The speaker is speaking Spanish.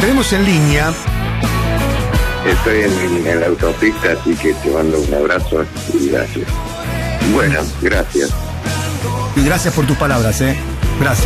tenemos en línea. Estoy en la autopista, así que te mando un abrazo y gracias. Bueno, gracias. Y gracias por tus palabras, Gracias.